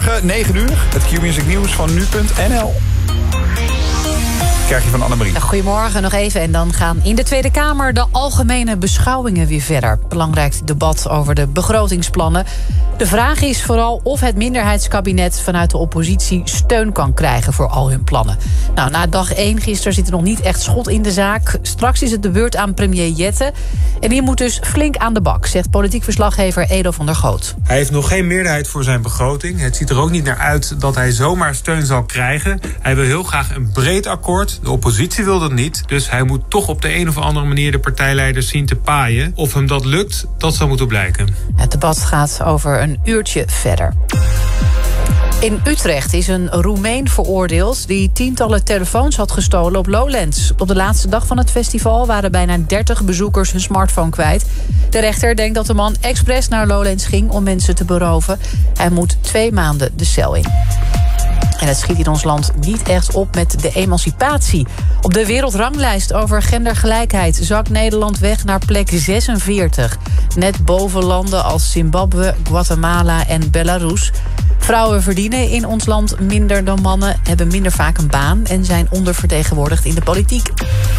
Goedemorgen, 9 uur. Het Q-Music nieuws van nu.nl. Krijg je van Annemarie. Goedemorgen nog even. En dan gaan in de Tweede Kamer de algemene beschouwingen weer verder. Belangrijk debat over de begrotingsplannen. De vraag is vooral of het minderheidskabinet vanuit de oppositie steun kan krijgen voor al hun plannen. Nou, na dag 1 gisteren zit er nog niet echt schot in de zaak. Straks is het de beurt aan premier Jette. En die moet dus flink aan de bak, zegt politiek verslaggever Edo van der Goot. Hij heeft nog geen meerderheid voor zijn begroting. Het ziet er ook niet naar uit dat hij zomaar steun zal krijgen. Hij wil heel graag een breed akkoord. De oppositie wil dat niet. Dus hij moet toch op de een of andere manier de partijleiders zien te paaien. Of hem dat lukt, dat zal moeten blijken. Het debat gaat over een uurtje verder. In Utrecht is een Roemeen veroordeeld die tientallen telefoons had gestolen op Lowlands. Op de laatste dag van het festival waren bijna 30 bezoekers hun smartphone kwijt. De rechter denkt dat de man expres naar Lowlands ging om mensen te beroven. Hij moet 2 maanden de cel in. En het schiet in ons land niet echt op met de emancipatie. Op de wereldranglijst over gendergelijkheid zakt Nederland weg naar plek 46. Net boven landen als Zimbabwe, Guatemala en Belarus. Vrouwen verdienen in ons land minder dan mannen, hebben minder vaak een baan en zijn ondervertegenwoordigd in de politiek.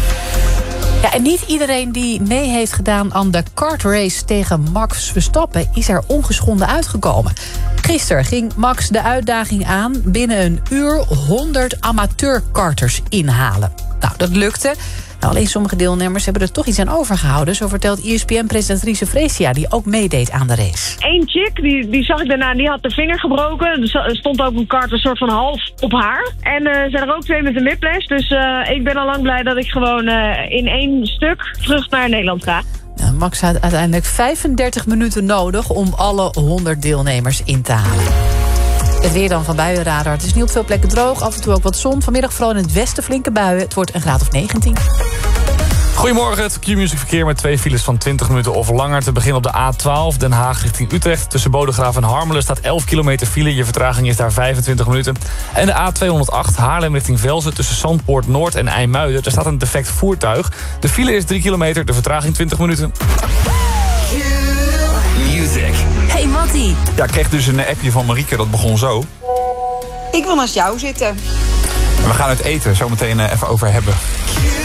Ja, en niet iedereen die mee heeft gedaan aan de kartrace tegen Max Verstappen is er ongeschonden uitgekomen. Gisteren ging Max de uitdaging aan binnen een uur 100 amateurkarters inhalen. Nou, dat lukte. Nou, alleen sommige deelnemers hebben er toch iets aan overgehouden. Zo vertelt ESPN-presentatrice Fresia, die ook meedeed aan de race. Eén chick, die zag ik daarna, die had de vinger gebroken. Er stond ook een kart een soort van half op haar. En er zijn er ook 2 met een whiplash. Dus ik ben al lang blij dat ik gewoon in 1 stuk terug naar Nederland ga. Max had uiteindelijk 35 minuten nodig om alle 100 deelnemers in te halen. Het weer dan van buienradar. Het is niet op veel plekken droog, af en toe ook wat zon. Vanmiddag vooral in het westen flinke buien. Het wordt een graad of 19. Goedemorgen, het Q-Music verkeer met 2 files van 20 minuten of langer. Te beginnen op de A12, Den Haag richting Utrecht. Tussen Bodegraaf en Harmelen staat 11 kilometer file. Je vertraging is daar 25 minuten. En de A208, Haarlem richting Velzen. Tussen Zandpoort Noord en IJmuiden. Er staat een defect voertuig. De file is 3 kilometer, de vertraging 20 minuten. Music. Hey Mattie. Ja, ik kreeg dus een appje van Marieke, dat begon zo. Ik wil naast jou zitten. En we gaan het eten zo meteen even over hebben.